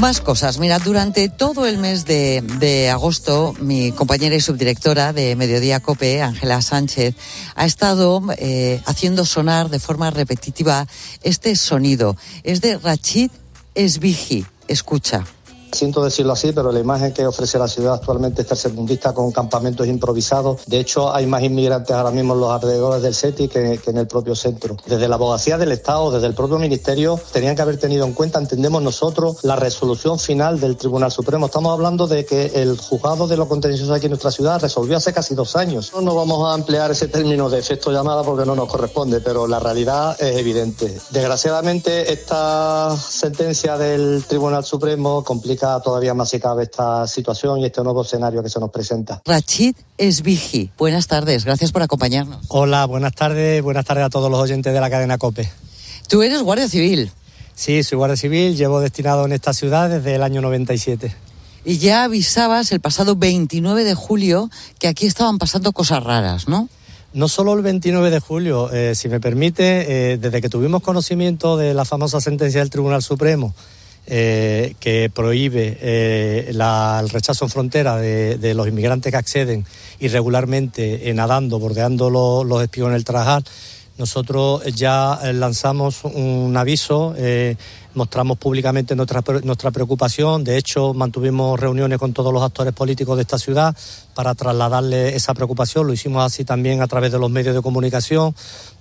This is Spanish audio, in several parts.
Más cosas. Mira, durante todo el mes de agosto, mi compañera y subdirectora de Mediodía COPE, Ángela Sánchez, ha estado haciendo sonar de forma repetitiva este sonido. Es de Rachid Esbiji. Escucha. Siento decirlo así, pero la imagen que ofrece la ciudad actualmente es tercermundista, con campamentos improvisados. De hecho, hay más inmigrantes ahora mismo en los alrededores del SETI que en el propio centro. Desde la abogacía del Estado, desde el propio Ministerio, tenían que haber tenido en cuenta, entendemos nosotros, la resolución final del Tribunal Supremo. Estamos hablando de que el juzgado de lo contencioso aquí en nuestra ciudad resolvió hace casi 2 años. No vamos a emplear ese término de efecto llamada porque no nos corresponde, pero la realidad es evidente. Desgraciadamente, esta sentencia del Tribunal Supremo complica todavía más si cabe esta situación y este nuevo escenario que se nos presenta. Rachid Esbiji, buenas tardes, gracias por acompañarnos. Hola, buenas tardes a todos los oyentes de la cadena COPE. Tú eres guardia civil. Sí, soy guardia civil, llevo destinado en esta ciudad desde el año 97. Y ya avisabas el pasado 29 de julio que aquí estaban pasando cosas raras, ¿no? No solo el 29 de julio, si me permite, desde que tuvimos conocimiento de la famosa sentencia del Tribunal Supremo, que prohíbe el rechazo en frontera de los inmigrantes que acceden irregularmente nadando, bordeando los espigones del Tarajal, nosotros ya lanzamos un aviso, mostramos públicamente nuestra preocupación. De hecho, mantuvimos reuniones con todos los actores políticos de esta ciudad para trasladarle esa preocupación. Lo hicimos así también a través de los medios de comunicación,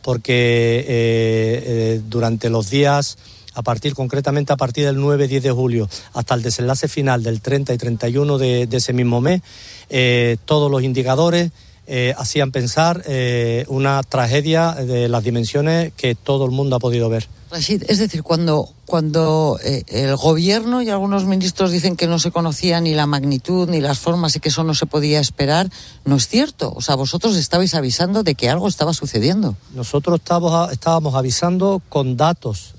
porque durante los días, concretamente a partir del 9-10 de julio hasta el desenlace final del 30 y 31 de ese mismo mes, todos los indicadores hacían pensar una tragedia de las dimensiones que todo el mundo ha podido ver. Rachid, es decir, cuando el gobierno y algunos ministros dicen que no se conocía ni la magnitud ni las formas y que eso no se podía esperar, no es cierto. O sea, vosotros estabais avisando de que algo estaba sucediendo. Nosotros estábamos avisando con datos.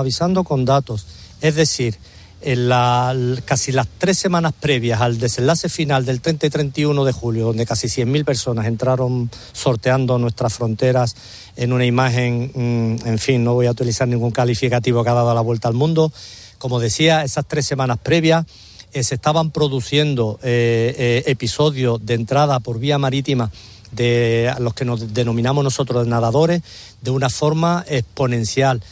Es decir, casi las 3 semanas previas al desenlace final del 30 y 31 de julio, donde casi 100.000 personas entraron sorteando nuestras fronteras en una imagen, en fin, no voy a utilizar ningún calificativo que ha dado la vuelta al mundo. Como decía, esas 3 semanas previas se estaban produciendo episodios de entrada por vía marítima de los que nos denominamos nosotros nadadores de una forma exponencial.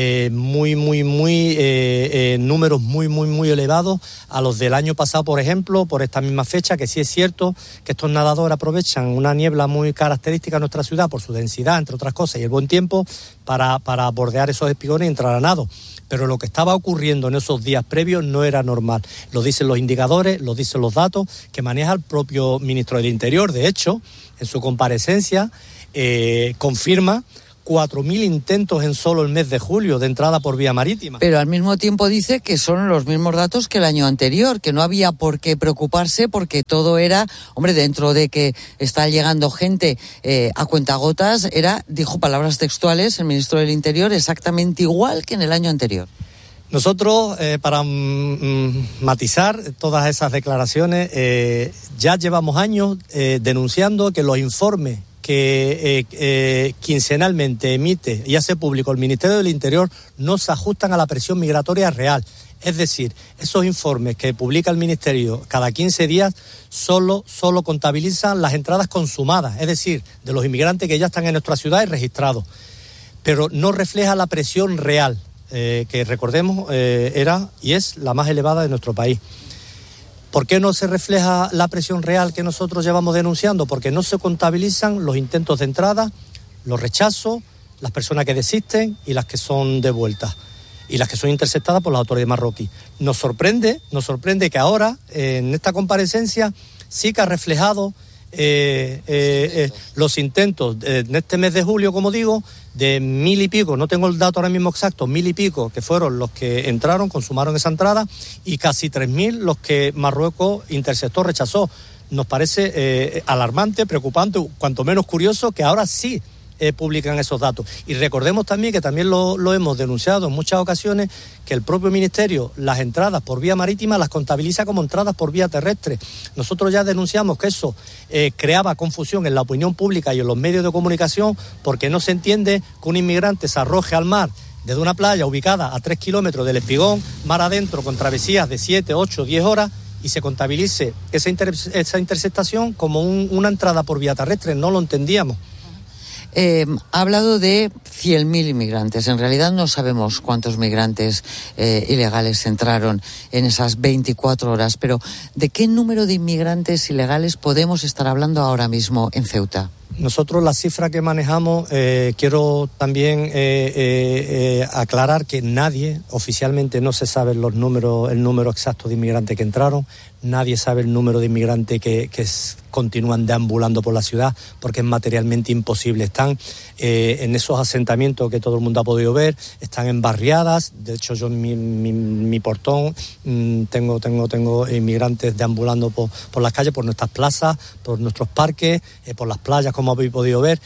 Números muy elevados a los del año pasado, por ejemplo, por esta misma fecha, que sí es cierto que estos nadadores aprovechan una niebla muy característica de nuestra ciudad por su densidad, entre otras cosas, y el buen tiempo para bordear esos espigones y entrar a nado. Pero lo que estaba ocurriendo en esos días previos no era normal. Lo dicen los indicadores, lo dicen los datos que maneja el propio ministro del Interior. De hecho, en su comparecencia confirma 4.000 intentos en solo el mes de julio de entrada por vía marítima. Pero al mismo tiempo dice que son los mismos datos que el año anterior, que no había por qué preocuparse porque todo era, dentro de que está llegando gente a cuentagotas, dijo palabras textuales el ministro del Interior, exactamente igual que en el año anterior. Nosotros, para matizar todas esas declaraciones, ya llevamos años denunciando que los informes que quincenalmente emite y hace público el Ministerio del Interior no se ajustan a la presión migratoria real. Es decir, esos informes que publica el Ministerio cada 15 días solo contabilizan las entradas consumadas, es decir, de los inmigrantes que ya están en nuestra ciudad y registrados, pero no refleja la presión real, que recordemos era y es la más elevada de nuestro país. ¿Por qué no se refleja la presión real que nosotros llevamos denunciando? Porque no se contabilizan los intentos de entrada, los rechazos, las personas que desisten y las que son devueltas y las que son interceptadas por las autoridades marroquíes. Nos sorprende que ahora, en esta comparecencia, sí que ha reflejado los intentos en este mes de julio, como digo, de 1.000 y pico, no tengo el dato ahora mismo exacto, 1.000 y pico que fueron los que entraron, consumaron esa entrada, y casi 3.000 los que Marruecos interceptó, rechazó. Nos parece alarmante, preocupante, cuanto menos curioso que ahora sí publican esos datos. Y recordemos también que también lo hemos denunciado en muchas ocasiones, que el propio Ministerio las entradas por vía marítima las contabiliza como entradas por vía terrestre. Nosotros ya denunciamos que eso creaba confusión en la opinión pública y en los medios de comunicación, porque no se entiende que un inmigrante se arroje al mar desde una playa ubicada a 3 kilómetros del Espigón, mar adentro, con travesías de 7, 8, 10 horas, y se contabilice esa intersectación como una entrada por vía terrestre. No lo entendíamos. Ha hablado de 100.000 inmigrantes. En realidad no sabemos cuántos migrantes ilegales entraron en esas 24 horas, pero ¿de qué número de inmigrantes ilegales podemos estar hablando ahora mismo en Ceuta? Nosotros la cifra que manejamos, quiero también aclarar que nadie, oficialmente no se sabe el número exacto de inmigrantes que entraron, nadie sabe el número de inmigrantes que continúan deambulando por la ciudad, porque es materialmente imposible. Están en esos asentamientos que todo el mundo ha podido ver, están en barriadas. De hecho, yo en mi portón tengo inmigrantes deambulando por las calles, por nuestras plazas, por nuestros parques, por las playas, como habéis podido ver.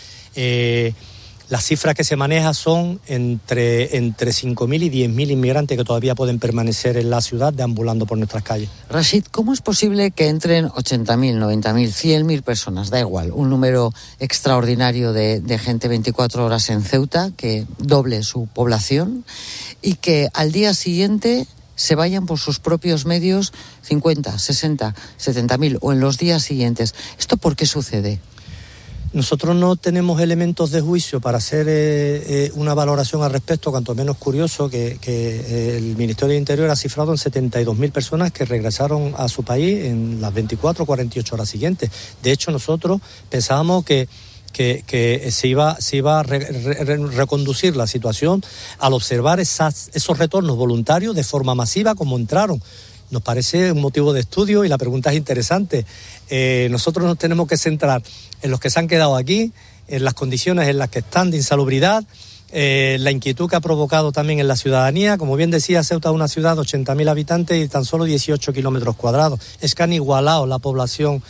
Las cifras que se manejan son entre 5.000 y 10.000 inmigrantes que todavía pueden permanecer en la ciudad deambulando por nuestras calles. Rashid, ¿cómo es posible que entren 80.000, 90.000, 100.000 personas? Da igual, un número extraordinario de gente 24 horas en Ceuta, que doble su población, y que al día siguiente se vayan por sus propios medios 50, 60, 70.000 o en los días siguientes. ¿Esto por qué sucede? Nosotros no tenemos elementos de juicio para hacer una valoración al respecto, cuanto menos curioso que el Ministerio de Interior ha cifrado en 72.000 personas que regresaron a su país en las 24 o 48 horas siguientes. De hecho, nosotros pensábamos que se iba a reconducir la situación al observar esos retornos voluntarios de forma masiva como entraron. Nos parece un motivo de estudio y la pregunta es interesante. Nosotros nos tenemos que centrar en los que se han quedado aquí, en las condiciones en las que están de insalubridad, la inquietud que ha provocado también en la ciudadanía. Como bien decía, Ceuta es una ciudad de 80.000 habitantes y tan solo 18 kilómetros cuadrados. Es que han igualado la población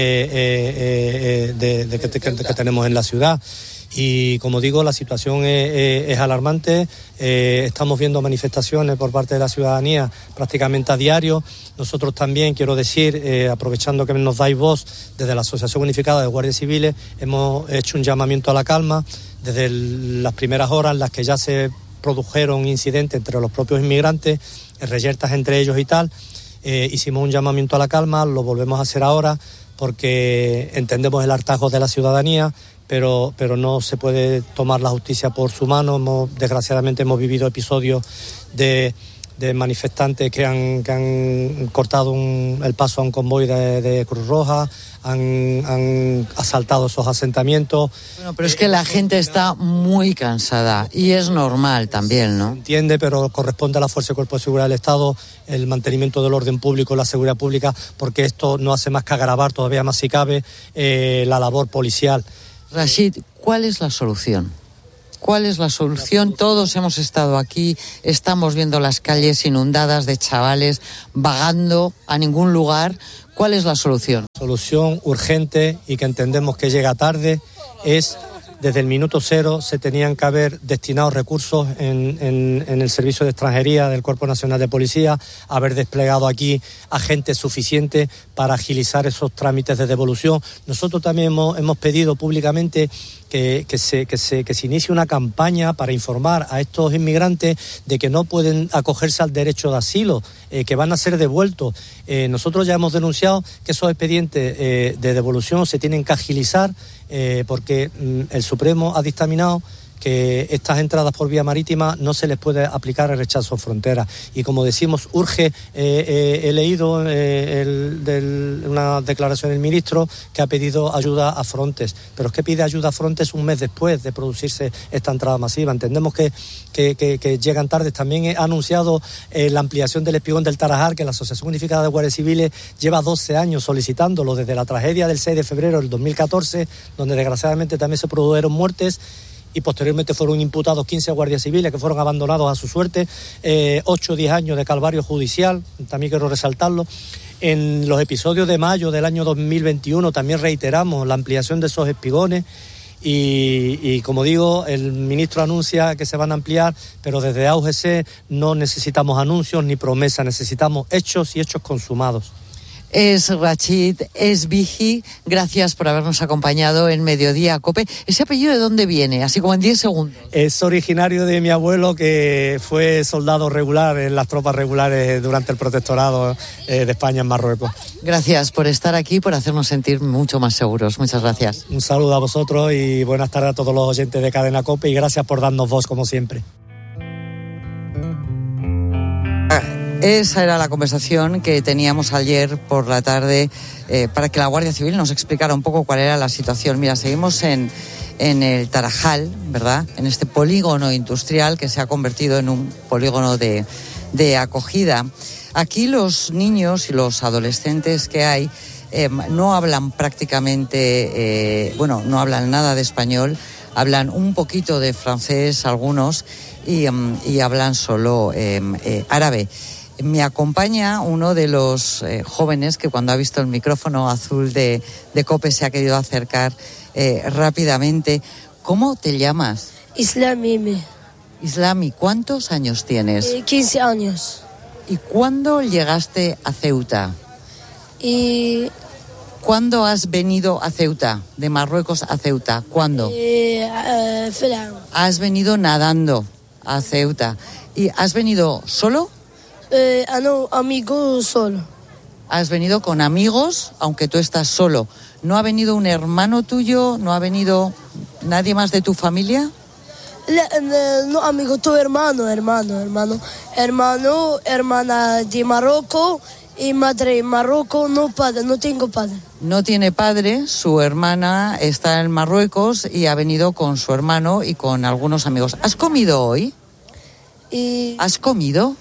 que tenemos en la ciudad. Y como digo, la situación es alarmante. Estamos viendo manifestaciones por parte de la ciudadanía prácticamente a diario. Nosotros también, quiero decir, aprovechando que nos dais voz, desde la Asociación Unificada de Guardias Civiles hemos hecho un llamamiento a la calma desde las primeras horas en las que ya se produjeron incidentes entre los propios inmigrantes, reyertas entre ellos y tal. Hicimos un llamamiento a la calma, lo volvemos a hacer ahora porque entendemos el hartazgo de la ciudadanía, pero no se puede tomar la justicia por su mano. Desgraciadamente hemos vivido episodios de manifestantes que han cortado el paso a un convoy de Cruz Roja, han asaltado esos asentamientos. Bueno, pero es que la gente está muy cansada y es normal también, ¿no? Entiende, pero corresponde a la Fuerza y Cuerpo de Seguridad del Estado el mantenimiento del orden público y la seguridad pública, porque esto no hace más que agravar todavía más, si cabe, la labor policial. Rashid, ¿cuál es la solución? ¿Cuál es la solución? Todos hemos estado aquí, estamos viendo las calles inundadas de chavales vagando a ningún lugar. ¿Cuál es la solución? Solución urgente y que entendemos que llega tarde es, desde el minuto cero se tenían que haber destinado recursos en el Servicio de Extranjería del Cuerpo Nacional de Policía, haber desplegado aquí agentes suficientes para agilizar esos trámites de devolución. Nosotros también hemos pedido públicamente que se inicie una campaña para informar a estos inmigrantes de que no pueden acogerse al derecho de asilo, que van a ser devueltos. Nosotros ya hemos denunciado que esos expedientes de devolución se tienen que agilizar porque el Supremo ha dictaminado que estas entradas por vía marítima no se les puede aplicar el rechazo en frontera. Y como decimos, urge, he leído una declaración del ministro que ha pedido ayuda a Frontex, pero es que pide ayuda a Frontex un mes después de producirse esta entrada masiva. Entendemos que llegan tarde. También ha anunciado la ampliación del espigón del Tarajal, que la Asociación Unificada de Guardias Civiles lleva 12 años solicitándolo desde la tragedia del 6 de febrero del 2014, donde desgraciadamente también se produjeron muertes. Y posteriormente fueron imputados 15 guardias civiles que fueron abandonados a su suerte, 8 o 10 años de calvario judicial, también quiero resaltarlo. En los episodios de mayo del año 2021 también reiteramos la ampliación de esos espigones y como digo, el ministro anuncia que se van a ampliar, pero desde AUGC no necesitamos anuncios ni promesas, necesitamos hechos y hechos consumados. Es Rachid, es Vigi, gracias por habernos acompañado en Mediodía Cope. ¿Ese apellido de dónde viene? Así como en 10 segundos. Es originario de mi abuelo, que fue soldado regular en las tropas regulares durante el protectorado de España en Marruecos. Gracias por estar aquí, por hacernos sentir mucho más seguros. Muchas gracias. Un saludo a vosotros y buenas tardes a todos los oyentes de Cadena Cope y gracias por darnos voz como siempre. Esa era la conversación que teníamos ayer por la tarde para que la Guardia Civil nos explicara un poco cuál era la situación. Mira, seguimos en el Tarajal, ¿verdad? En este polígono industrial que se ha convertido en un polígono de acogida. Aquí los niños y los adolescentes que hay no hablan prácticamente, no hablan nada de español, hablan un poquito de francés algunos y hablan solo árabe. Me acompaña uno de los jóvenes que cuando ha visto el micrófono azul de COPE se ha querido acercar rápidamente. ¿Cómo te llamas? Islami. Islami, ¿cuántos años tienes? 15 años. ¿Y cuándo llegaste a Ceuta? ¿Cuándo has venido a Ceuta? De Marruecos a Ceuta, ¿cuándo? Has venido nadando a Ceuta. ¿Y has venido solo? No, amigo solo. Has venido con amigos, aunque tú estás solo. ¿No ha venido un hermano tuyo? ¿No ha venido nadie más de tu familia? No, amigo, tu hermano, hermana de Marruecos y madre en Marruecos, no padre, no tengo padre. No tiene padre, su hermana está en Marruecos y ha venido con su hermano y con algunos amigos. ¿Has comido hoy? ¿Has comido?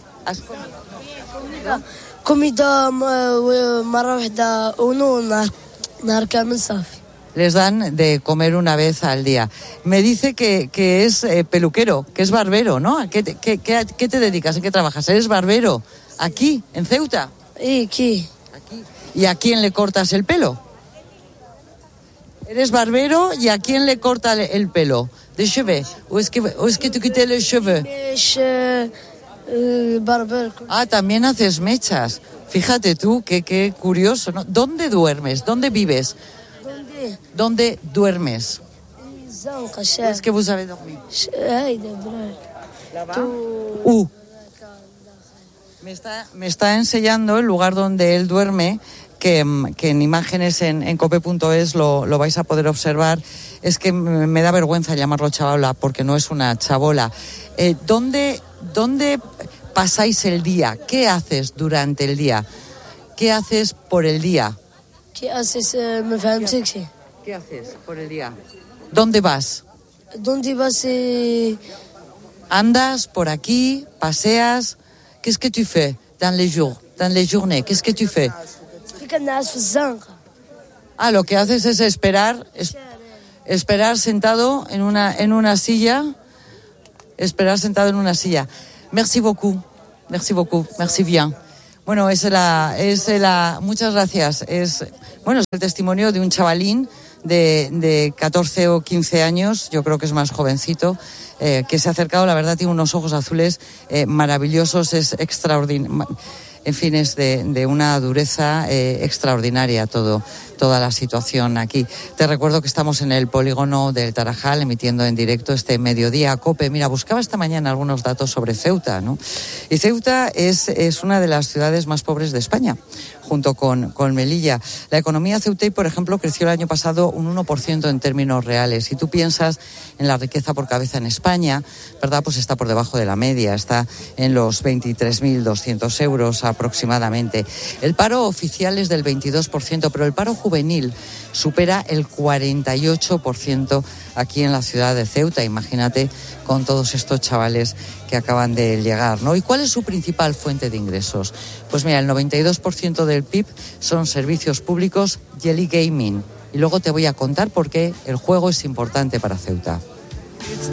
Comida مرة واحدة نهار كامل صافي. Les dan de comer una vez al día. Me dice que es peluquero, que es barbero, ¿no? ¿A qué te dedicas? ¿En qué trabajas? ¿Eres barbero? ¿Aquí, en Ceuta? Aquí. ¿Y a quién le cortas el pelo? ¿Eres barbero y a quién le corta el pelo? ¿De cheveux? ¿O es que te quites los cheveux? Barbero. Ah, también haces mechas. Fíjate tú, qué curioso, ¿no? ¿Dónde duermes? ¿Dónde vives? ¿Dónde duermes? Es que vos habéis dormido. Me está enseñando el lugar donde él duerme, que en imágenes en cope.es lo vais a poder observar. Es que me da vergüenza llamarlo chavala porque no es una chabola. ¿Dónde pasáis el día? ¿Qué haces durante el día? ¿Qué haces por el día? ¿Qué haces? ¿Qué haces por el día? ¿Dónde vas? ¿Dónde vas? ¿Andas por aquí? ¿Paseas? Qu'est-ce que tu fais dans les journées? Qu'est-ce que tu fais? Ah, lo que haces es esperar sentado en una silla. Esperar sentado en una silla. Merci beaucoup, merci bien. Bueno, muchas gracias. Es el testimonio de un chavalín de 14 o 15 años, yo creo que es más jovencito, que se ha acercado, la verdad tiene unos ojos azules maravillosos, es extraordinario. En fin, es de una dureza extraordinaria toda la situación aquí. Te recuerdo que estamos en el polígono del Tarajal, emitiendo en directo este Mediodía Cope. Mira, buscaba esta mañana algunos datos sobre Ceuta, ¿no? Y Ceuta es una de las ciudades más pobres de España, junto con Melilla. La economía ceutí, por ejemplo, creció el año pasado un 1% en términos reales. Si tú piensas en la riqueza por cabeza en España, ¿verdad? Pues está por debajo de la media, está en los 23.200 euros aproximadamente. El paro oficial es del 22%, pero el paro juvenil supera el 48% aquí en la ciudad de Ceuta. Imagínate con todos estos chavales que acaban de llegar, ¿no? ¿Y cuál es su principal fuente de ingresos? Pues mira, el 92% del PIB son servicios públicos y el e-gaming. Y luego te voy a contar por qué el juego es importante para Ceuta.